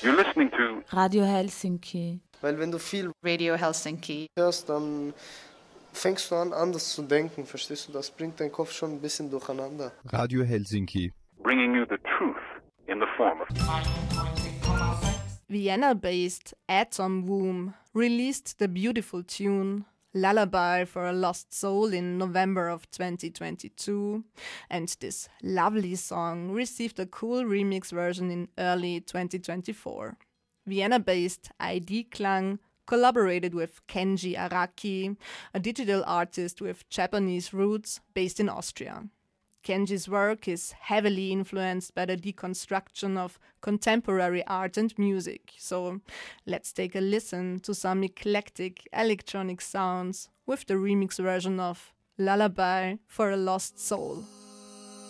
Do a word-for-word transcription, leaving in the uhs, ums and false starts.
You're listening to Radio Helsinki. Weil wenn du viel Radio Helsinki hörst, dann fängst du an, anders zu denken, verstehst du? Das bringt deinen Kopf schon ein bisschen durcheinander. Radio Helsinki. bringing you the truth in the form of Vienna-based Atom Womb released the beautiful tune Lullaby for a Lost Soul in November of twenty twenty-two, and this lovely song received a cool remix version in early twenty twenty-four. Vienna-based I D Klang collaborated with Kenji Araki, a digital artist with Japanese roots based in Austria. Kenji's work is heavily influenced by the deconstruction of contemporary art and music, so let's take a listen to some eclectic electronic sounds with the remix version of Lullaby for a Lost Soul.